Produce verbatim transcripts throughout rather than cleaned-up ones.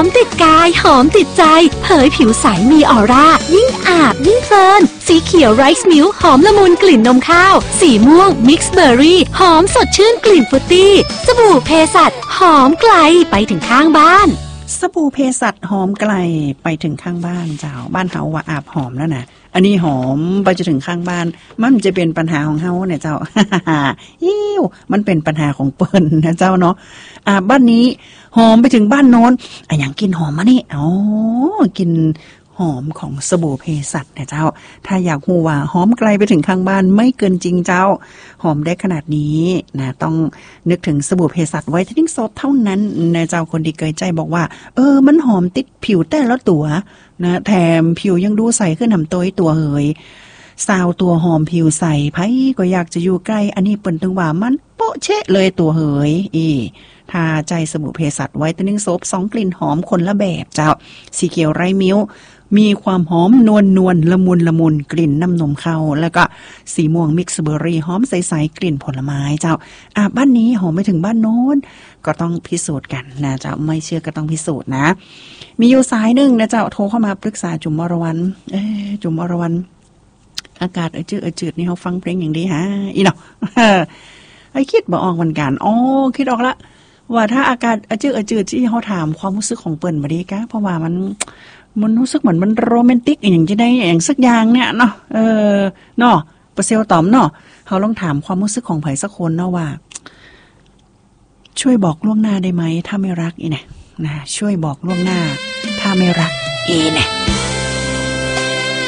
มติดกายหอมติดใจเผยผิวใสมีออร่ายิ่งอาบยิ่งเพลินสีเขียวไรซ์มิลค์หอมละมุนกลิ่นนมข้าวสีม่วงมิกซ์เบอร์รี่หอมสดชื่นกลิ่นฟรุตตี้สบู่เพสัชหอมไกลไปถึงข้างบ้านสบู่เภสัชหอมไกลไปถึงข้างบ้านเจ้าบ้านเฮาว่าอาบหอมแล้วนะอันนี้หอมไปจะถึงข้างบ้านมันจะเป็นปัญหาของเฮาเนี่ยเจ้า อิ้วมันเป็นปัญหาของเปิ้นนะเจ้าเนาะอาบบ้านนี้หอมไปถึงบ้านโน้นอ่ะอย่างกินหอมมานี่อ๋อกินหอมของสบู่เภสัชเนี่ยเจ้าถ้าอยากฮู้ว่าหอมไกลไปถึงข้างบ้านไม่เกินจริงเจ้าหอมได้ขนาดนี้นะต้องนึกถึงสบู่เภสัชไวท์เทนนิ่งโซปเท่านั้นนะเจ้าคนดีเกยใจบอกว่าเออมันหอมติดผิวแต่ละตัวนะแถมผิวยังดูใสขึ้นหำตัวตัวเหยสาวตัวหอมผิวใสไผก็อยากจะอยู่ใกล้อันนี้เปิ้นถึงว่ามันโป๊ะเชะเลยตัวเหยอีถ้าใจสบู่เภสัชไวท์เทนนิ่งโซปสองกลิ่นหอมคนละแบบเจ้าสีเขียวไรมิ้วมีความหอมนวลนวลละมุนละมุนกลิ่นน้ำนมเข้าแล้วก็สีม่วงมิกซ์เบอร์รี่หอมใสๆกลิ่นผลไม้เจ้าอ่ะบ้านนี้หอมไปถึงบ้านโน้นก็ต้องพิสูจน์กันนะเจ้าไม่เชื่อก็ต้องพิสูจน์นะมีอยู่สายหนึ่งนะเจ้าโทรเข้ามาปรึกษาจุ๋มอรวรรณเอ๊ะจุ๋มอรวรรณอากาศเออจืดเออจืดนี่เขาฟังเพลงอย่างดีฮะอีเนาะไอ้คิดบ่ออกเหมือนกันอ๋อคิดออกละว่าถ้าอากาศเออจืดเออจืดที่เขาถามความรู้สึกของเปิ้นบ่ดีกะเพราะว่ามันมันรู้สึกเหมือนมันโรแมนติกอย่างจะได้อย่างสักอย่างเนี่ยเนาะเออเนาะเปอร์เซลตอมเนาะเขาลองถามความรู้สึกของไผสักคนเนาะว่าช่วยบอกล่วงหน้าได้ไหมถ้าไม่รักอีเนี่ยนะช่วยบอกล่วงหน้าถ้าไม่รักอีเนี่ย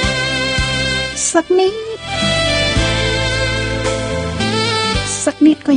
สักนิดสักนิดก็